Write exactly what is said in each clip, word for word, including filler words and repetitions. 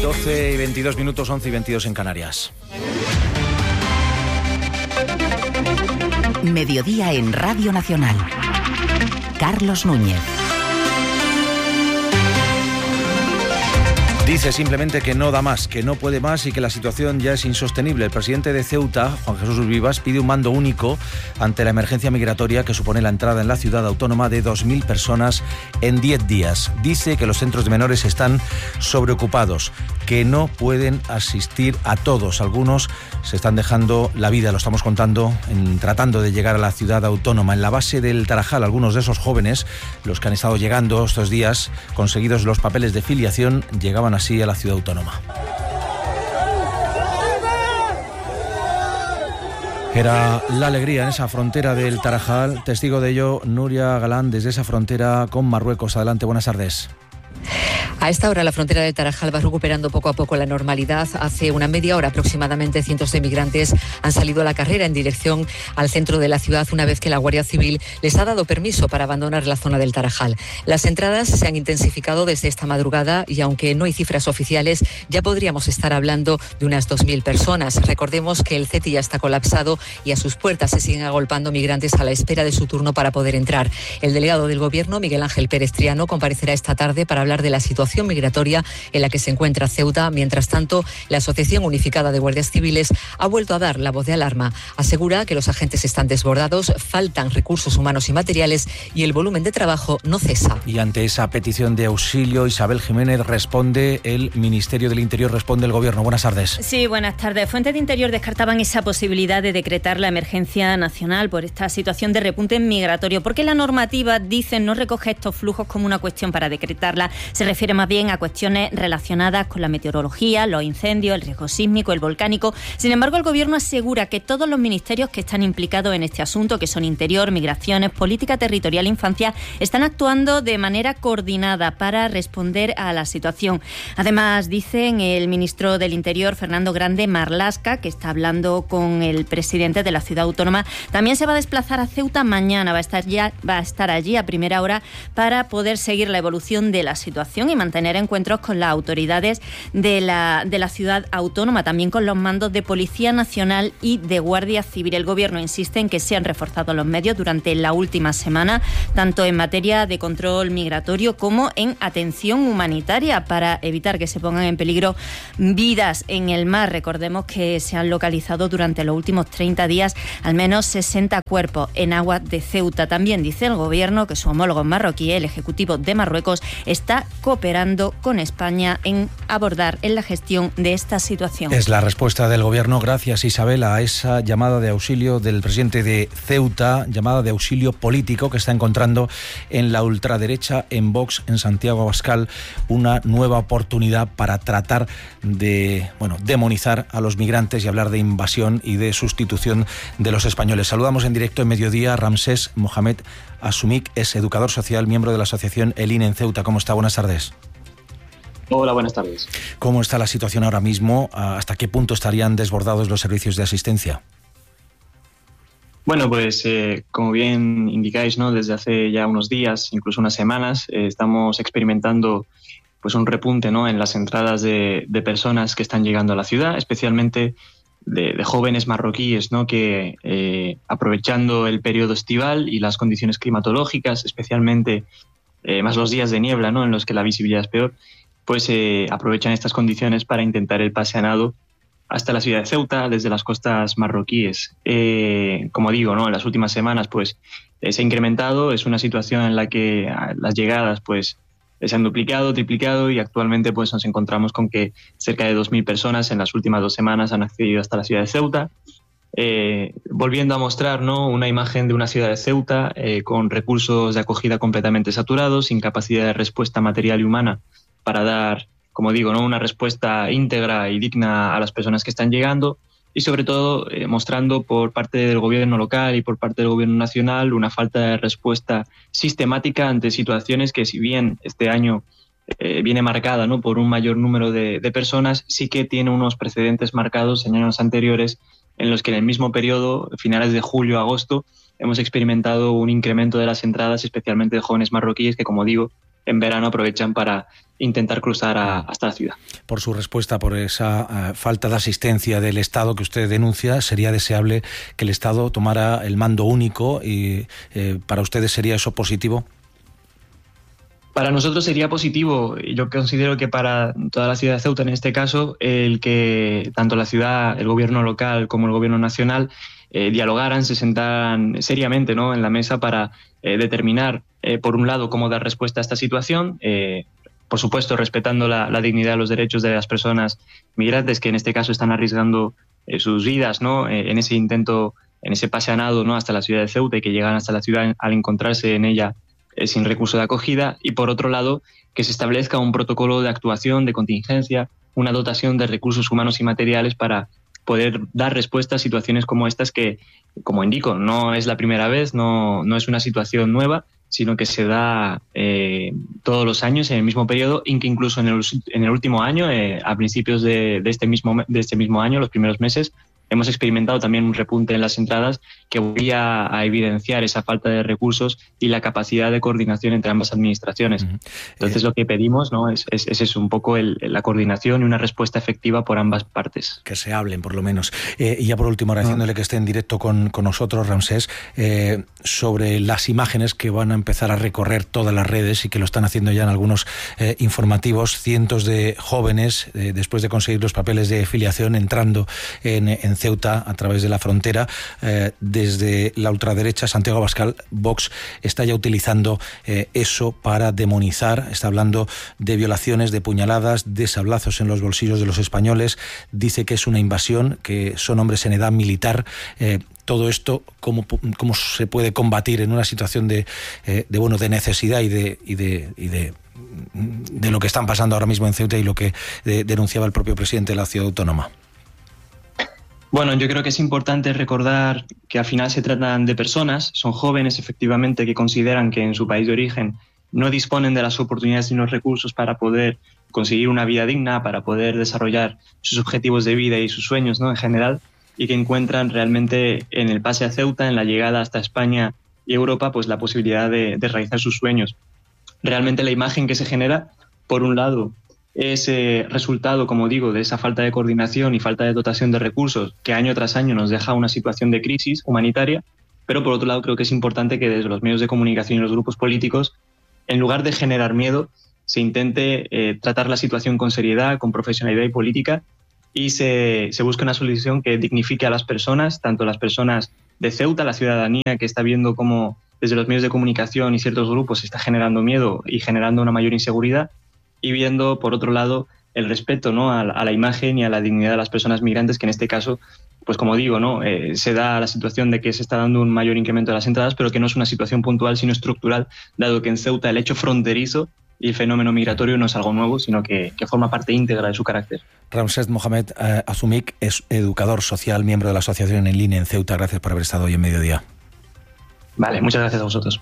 doce y veintidós minutos, once y veintidós en Canarias. Mediodía en Radio Nacional. Carlos Núñez. Dice simplemente que no da más, que no puede más y que la situación ya es insostenible. El presidente de Ceuta, Juan Jesús Vivas, pide un mando único ante la emergencia migratoria que supone la entrada en la ciudad autónoma de dos mil personas en diez días. Dice que los centros de menores están sobreocupados, que no pueden asistir a todos. Algunos se están dejando la vida, lo estamos contando, en, tratando de llegar a la ciudad autónoma. En la base del Tarajal, algunos de esos jóvenes, los que han estado llegando estos días, conseguidos los papeles de filiación, llegaban así a la ciudad autónoma. Era la alegría en esa frontera del Tarajal. Testigo de ello, Nuria Galán, desde esa frontera con Marruecos. Adelante, buenas tardes. A esta hora la frontera del Tarajal va recuperando poco a poco la normalidad. Hace una media hora aproximadamente cientos de migrantes han salido a la carrera en dirección al centro de la ciudad una vez que la Guardia Civil les ha dado permiso para abandonar la zona del Tarajal. Las entradas se han intensificado desde esta madrugada y aunque no hay cifras oficiales ya podríamos estar hablando de unas dos mil personas. Recordemos que el CETI ya está colapsado y a sus puertas se siguen agolpando migrantes a la espera de su turno para poder entrar. El delegado del Gobierno, Miguel Ángel Pérez Triano, comparecerá esta tarde para hablar de la situación migratoria en la que se encuentra Ceuta. Mientras tanto, la Asociación Unificada de Guardias Civiles ha vuelto a dar la voz de alarma. Asegura que los agentes están desbordados, faltan recursos humanos y materiales y el volumen de trabajo no cesa. Y ante esa petición de auxilio, Isabel Jiménez, responde el Ministerio del Interior, responde el Gobierno. Buenas tardes. Sí, buenas tardes. Fuentes de Interior descartaban esa posibilidad de decretar la emergencia nacional por esta situación de repunte migratorio, porque la normativa, dicen, no recoge estos flujos como una cuestión para decretarla. Se refiere más bien a cuestiones relacionadas con la meteorología, los incendios, el riesgo sísmico, el volcánico. Sin embargo, el Gobierno asegura que todos los ministerios que están implicados en este asunto, que son Interior, Migraciones, Política Territorial e Infancia, están actuando de manera coordinada para responder a la situación. Además, dicen el ministro del Interior, Fernando Grande Marlaska, que está hablando con el presidente de la ciudad autónoma, también se va a desplazar a Ceuta mañana, va a estar ya, va a estar allí a primera hora para poder seguir la evolución de la situación y mantener encuentros con las autoridades de la, de la ciudad autónoma, también con los mandos de Policía Nacional y de Guardia Civil. El Gobierno insiste en que se han reforzado los medios durante la última semana, tanto en materia de control migratorio como en atención humanitaria para evitar que se pongan en peligro vidas en el mar. Recordemos que se han localizado durante los últimos treinta días al menos sesenta cuerpos en aguas de Ceuta. También dice el Gobierno que su homólogo marroquí, el Ejecutivo de Marruecos, está cooperando con España en abordar en la gestión de esta situación. Es la respuesta del Gobierno, gracias Isabel, a esa llamada de auxilio del presidente de Ceuta, llamada de auxilio político que está encontrando en la ultraderecha, en Vox, en Santiago Abascal, una nueva oportunidad para tratar de, bueno, demonizar a los migrantes y hablar de invasión y de sustitución de los españoles. Saludamos en directo en Mediodía a Ramsés Mohamed Asumik, es educador social, miembro de la asociación El I N E en Ceuta. ¿Cómo está? Buenas tardes. Hola, buenas tardes. ¿Cómo está la situación ahora mismo? ¿Hasta qué punto estarían desbordados los servicios de asistencia? Bueno, pues eh, como bien indicáis, ¿no? Desde hace ya unos días, incluso unas semanas, eh, estamos experimentando pues un repunte, ¿no? En las entradas de, de personas que están llegando a la ciudad, especialmente de, de jóvenes marroquíes, ¿no? Que eh, aprovechando el periodo estival y las condiciones climatológicas, especialmente eh, más los días de niebla, ¿no? En los que la visibilidad es peor, pues eh, aprovechan estas condiciones para intentar el pase a nado hasta la ciudad de Ceuta desde las costas marroquíes. Eh, como digo, ¿no? En las últimas semanas pues eh, se ha incrementado, es una situación en la que las llegadas pues se han duplicado, triplicado y actualmente pues nos encontramos con que cerca de dos mil personas en las últimas dos semanas han accedido hasta la ciudad de Ceuta, eh, volviendo a mostrar, ¿no? Una imagen de una ciudad de Ceuta eh, con recursos de acogida completamente saturados, sin capacidad de respuesta material y humana para dar, como digo, ¿no? Una respuesta íntegra y digna a las personas que están llegando y sobre todo eh, mostrando por parte del gobierno local y por parte del gobierno nacional una falta de respuesta sistemática ante situaciones que, si bien este año eh, viene marcada, ¿no? por un mayor número de, de personas, sí que tiene unos precedentes marcados en años anteriores en los que en el mismo periodo, finales de julio a agosto, hemos experimentado un incremento de las entradas, especialmente de jóvenes marroquíes que, como digo, en verano aprovechan para intentar cruzar a, hasta la ciudad. Por su respuesta, por esa uh, falta de asistencia del Estado que usted denuncia, ¿sería deseable que el Estado tomara el mando único y eh, para ustedes sería eso positivo? Para nosotros sería positivo. Yo considero que para toda la ciudad de Ceuta, en este caso, el que tanto la ciudad, el gobierno local como el gobierno nacional eh, dialogaran, se sentaran seriamente, ¿no?, en la mesa para eh, determinar, eh, por un lado, cómo dar respuesta a esta situación, eh, por supuesto, respetando la, la dignidad y los derechos de las personas migrantes que en este caso están arriesgando eh, sus vidas, ¿no?, eh, en ese intento, en ese pase a nado, ¿no?, hasta la ciudad de Ceuta y que llegan hasta la ciudad al encontrarse en ella eh, sin recurso de acogida. Y por otro lado, que se establezca un protocolo de actuación, de contingencia, una dotación de recursos humanos y materiales para poder dar respuesta a situaciones como estas que, como indico, no es la primera vez, no, no es una situación nueva, sino que se da eh, todos los años en el mismo periodo, y que incluso en el, en el último año, eh, a principios de, de, este mismo, de este mismo año, los primeros meses, hemos experimentado también un repunte en las entradas que volvía a evidenciar esa falta de recursos y la capacidad de coordinación entre ambas administraciones. Uh-huh. Entonces, eh, lo que pedimos, ¿no?, es, es, es eso, un poco el, la coordinación y una respuesta efectiva por ambas partes. Que se hablen, por lo menos. Eh, y ya por último, agradeciéndole uh-huh. que esté en directo con, con nosotros, Ramsés, eh, sobre las imágenes que van a empezar a recorrer todas las redes y que lo están haciendo ya en algunos eh, informativos, cientos de jóvenes, eh, después de conseguir los papeles de filiación, entrando en, en Ceuta a través de la frontera. Eh, desde la ultraderecha, Santiago Abascal, Vox, está ya utilizando eh, eso para demonizar. Está hablando de violaciones, de puñaladas, de sablazos en los bolsillos de los españoles. Dice que es una invasión, que son hombres en edad militar. Eh, todo esto, ¿cómo, cómo se puede combatir en una situación de, eh, de, bueno, de necesidad y de... Y de, y de de lo que están pasando ahora mismo en Ceuta y lo que de, denunciaba el propio presidente de la ciudad autónoma? Bueno, yo creo que es importante recordar que al final se tratan de personas, son jóvenes efectivamente que consideran que en su país de origen no disponen de las oportunidades ni los recursos para poder conseguir una vida digna, para poder desarrollar sus objetivos de vida y sus sueños, ¿no?, en general, y que encuentran realmente en el pase a Ceuta, en la llegada hasta España y Europa, pues la posibilidad de, de realizar sus sueños. Realmente la imagen que se genera, por un lado, es eh, resultado, como digo, de esa falta de coordinación y falta de dotación de recursos que año tras año nos deja una situación de crisis humanitaria, pero por otro lado creo que es importante que desde los medios de comunicación y los grupos políticos, en lugar de generar miedo, se intente eh, tratar la situación con seriedad, con profesionalidad y política, y se, se busque una solución que dignifique a las personas, tanto las personas de Ceuta, la ciudadanía que está viendo cómo desde los medios de comunicación y ciertos grupos se está generando miedo y generando una mayor inseguridad, y viendo, por otro lado, el respeto, ¿no?, a, la, a la imagen y a la dignidad de las personas migrantes, que en este caso, pues como digo, ¿no?, eh, se da la situación de que se está dando un mayor incremento de las entradas, pero que no es una situación puntual, sino estructural, dado que en Ceuta el hecho fronterizo y el fenómeno migratorio no es algo nuevo, sino que, que forma parte íntegra de su carácter. Ramsés Mohamed eh, Azumik es educador social, miembro de la Asociación en Línea en Ceuta. Gracias por haber estado hoy en Mediodía. Vale, muchas gracias a vosotros.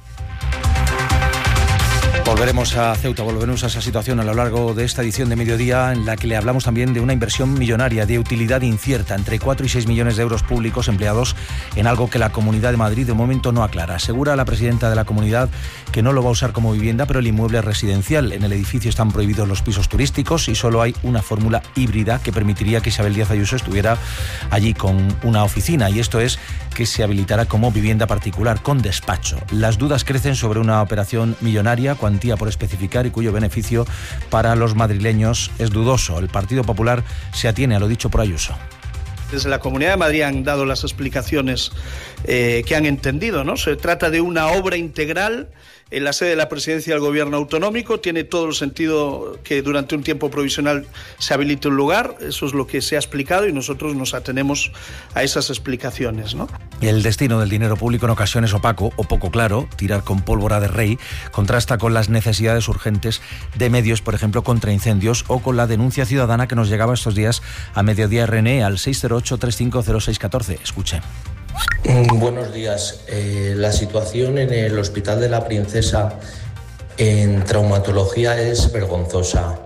Volveremos a Ceuta, volveremos a esa situación a lo largo de esta edición de Mediodía, en la que le hablamos también de una inversión millonaria de utilidad incierta, entre cuatro y seis millones de euros públicos empleados en algo que la Comunidad de Madrid de momento no aclara. Asegura la presidenta de la comunidad que no lo va a usar como vivienda, pero el inmueble es residencial. En el edificio están prohibidos los pisos turísticos y solo hay una fórmula híbrida que permitiría que Isabel Díaz Ayuso estuviera allí con una oficina, y esto es que se habilitará como vivienda particular con despacho. Las dudas crecen sobre una operación millonaria, cuantía por especificar y cuyo beneficio para los madrileños es dudoso. El Partido Popular se atiene a lo dicho por Ayuso. Desde la Comunidad de Madrid han dado las explicaciones eh, que han entendido, ¿no? Se trata de una obra integral en la sede de la Presidencia del Gobierno Autonómico. Tiene todo el sentido que durante un tiempo provisional se habilite un lugar. Eso es lo que se ha explicado y nosotros nos atenemos a esas explicaciones, ¿no? El destino del dinero público en ocasiones opaco o poco claro, tirar con pólvora de rey, contrasta con las necesidades urgentes de medios, por ejemplo, contra incendios, o con la denuncia ciudadana que nos llegaba estos días a Mediodía R N E al seis cero ocho, tres cinco cero seis uno cuatro. Escuchen. Buenos días. Eh, la situación en el Hospital de la Princesa en traumatología es vergonzosa.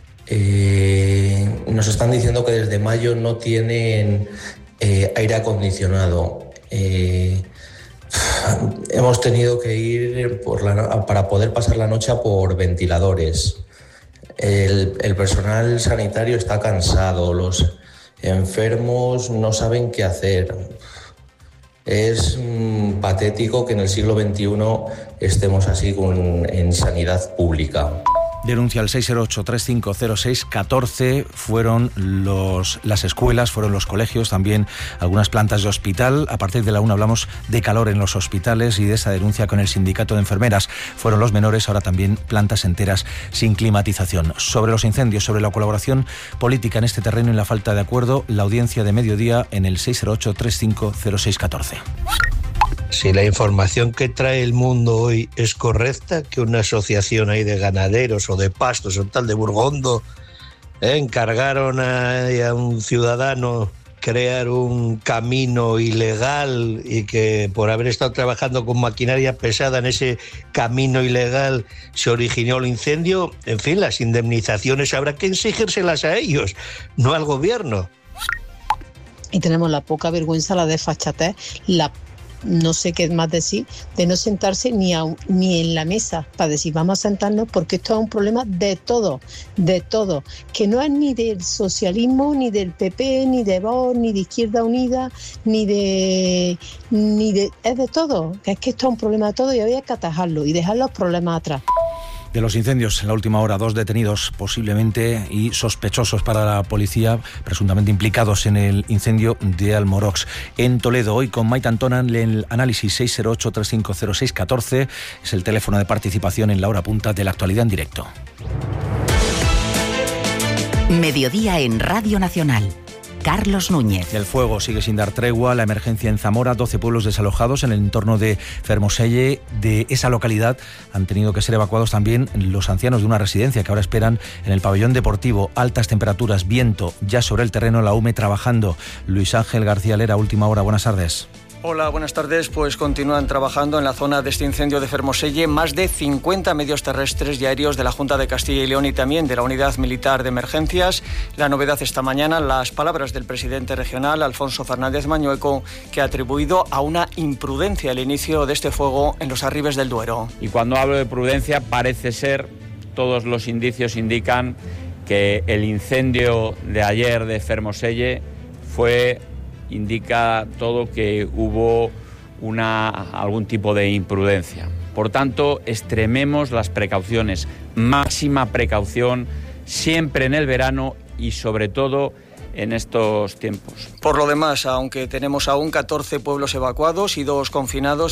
Eh, nos están diciendo que desde mayo no tienen eh, aire acondicionado. Eh, hemos tenido que ir por la, para poder pasar la noche por ventiladores. El, el personal sanitario está cansado, los enfermos no saben qué hacer. Es mmm, patético que en el siglo veintiuno estemos así con, en sanidad pública. Denuncia al seis cero ocho, tres cinco cero seis, uno cuatro. Fueron los, las escuelas, fueron los colegios, también algunas plantas de hospital. A partir de la una hablamos de calor en los hospitales y de esa denuncia con el sindicato de enfermeras. Fueron los menores, ahora también plantas enteras sin climatización. Sobre los incendios, sobre la colaboración política en este terreno y la falta de acuerdo, la audiencia de mediodía en el seis cero ocho, tres cinco cero seis, uno cuatro. Si la información que trae El Mundo hoy es correcta, que una asociación ahí de ganaderos o de pastos o tal de Burgondo eh, encargaron a, a un ciudadano crear un camino ilegal y que por haber estado trabajando con maquinaria pesada en ese camino ilegal se originó el incendio, en fin, las indemnizaciones habrá que exigírselas a ellos, no al gobierno. Y tenemos la poca vergüenza, la desfachatez, la no sé qué más decir, de no sentarse ni, a, ni en la mesa para decir vamos a sentarnos, porque esto es un problema de todo, de todo, que no es ni del socialismo, ni del P P, ni de Vox, ni de Izquierda Unida, ni de, ni de, es de todo, es que esto es un problema de todo y había que atajarlo y dejar los problemas atrás. De los incendios, en la última hora, dos detenidos posiblemente y sospechosos para la policía, presuntamente implicados en el incendio de Almorox. En Toledo, hoy con Maite Antona, el análisis seis cero ocho, tres cinco cero seis, uno cuatro es el teléfono de participación en la hora punta de la actualidad en directo. Mediodía en Radio Nacional. Carlos Núñez. El fuego sigue sin dar tregua, la emergencia en Zamora, doce pueblos desalojados en el entorno de Fermoselle. De esa localidad han tenido que ser evacuados también los ancianos de una residencia que ahora esperan en el pabellón deportivo. Altas temperaturas, viento, ya sobre el terreno, la U M E trabajando. Luis Ángel García Lera, última hora, buenas tardes. Hola, buenas tardes. Pues continúan trabajando en la zona de este incendio de Fermoselle más de cincuenta medios terrestres y aéreos de la Junta de Castilla y León y también de la Unidad Militar de Emergencias. La novedad esta mañana, las palabras del presidente regional, Alfonso Fernández Mañueco, que ha atribuido a una imprudencia el inicio de este fuego en los Arribes del Duero. Y cuando hablo de prudencia, parece ser, todos los indicios indican que el incendio de ayer de Fermoselle fue... indica todo que hubo una, algún tipo de imprudencia. Por tanto, extrememos las precauciones, máxima precaución, siempre en el verano y sobre todo en estos tiempos. Por lo demás, aunque tenemos aún catorce pueblos evacuados y dos confinados,